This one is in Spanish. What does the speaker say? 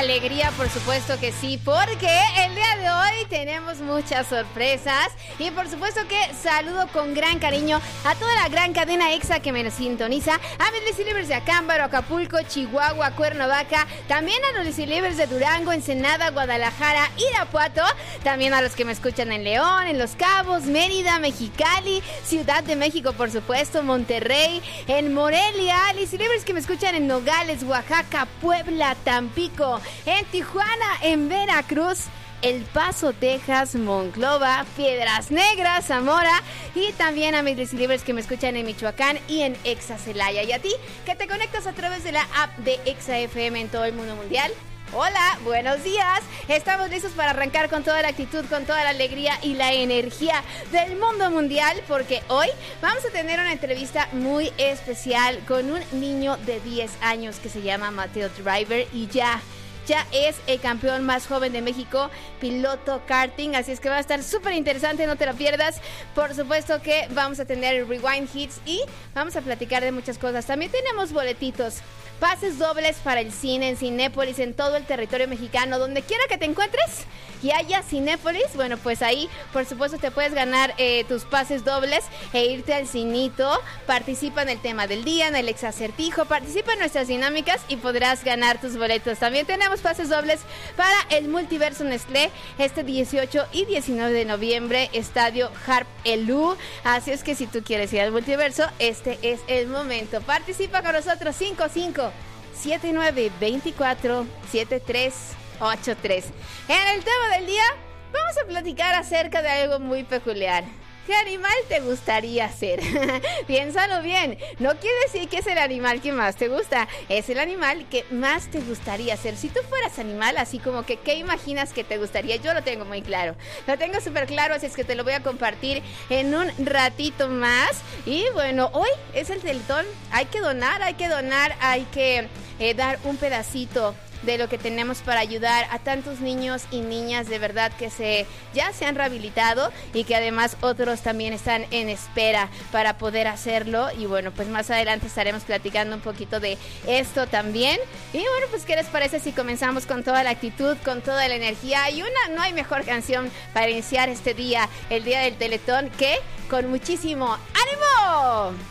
alegría, por supuesto que sí, porque el día de hoy tenemos muchas sorpresas y por supuesto que saludo con gran cariño a toda la gran cadena EXA que me sintoniza, a mis Lisilivers de Acámbaro, Acapulco, Chihuahua, Cuernavaca, también a los Lisilivers de Durango, Ensenada, Guadalajara, Irapuato, también a los que me escuchan en León, en Los Cabos, Mérida, Mexicali, Ciudad de México, por supuesto, Monterrey, en Morelia, Lisilivers que me escuchan en Nogales, Oaxaca, Puebla, Tampico, en Tijuana, en Veracruz, El Paso, Texas, Monclova, Piedras Negras, Zamora y también a mis Lisilivers que me escuchan en Michoacán y en EXA Celaya. Y a ti que te conectas a través de la app de EXA FM en todo el mundo mundial. Hola, buenos días. Estamos listos para arrancar con toda la actitud, con toda la alegría y la energía del mundo mundial, porque hoy vamos a tener una entrevista muy especial con un niño de 10 años que se llama Mateo Driver y ya es el campeón más joven de México, piloto karting, así es que va a estar súper interesante, no te lo pierdas. Por supuesto que vamos a tener el Rewind Hits y vamos a platicar de muchas cosas. También tenemos boletitos, pases dobles para el cine en Cinépolis, en todo el territorio mexicano, donde quiera que te encuentres y haya Cinépolis, bueno, pues ahí, por supuesto, te puedes ganar tus pases dobles e irte al cinito. Participa en el tema del día, en el exacertijo, participa en nuestras dinámicas y podrás ganar tus boletos. También tenemos pases dobles para el Multiverso Nestlé este 18 y 19 de noviembre, Estadio Harp Elú. Así es que si tú quieres ir al Multiverso, este es el momento. Participa con nosotros, 55-79-24-7383. En el tema del día vamos a platicar acerca de algo muy peculiar. ¿Qué animal te gustaría ser? Piénsalo bien. No quiere decir que es el animal que más te gusta. Es el animal que más te gustaría ser. Si tú fueras animal, así como que, ¿qué imaginas que te gustaría? Yo lo tengo muy claro. Lo tengo súper claro, así es que te lo voy a compartir en un ratito más. Y bueno, hoy es el Teletón. Hay que donar, hay que dar un pedacito de lo que tenemos para ayudar a tantos niños y niñas de verdad que ya se han rehabilitado y que además otros también están en espera para poder hacerlo. Y bueno, pues más adelante estaremos platicando un poquito de esto también. Y bueno, pues ¿qué les parece si comenzamos con toda la actitud, con toda la energía? Y no hay mejor canción para iniciar este día, el día del Teletón, que con muchísimo ánimo.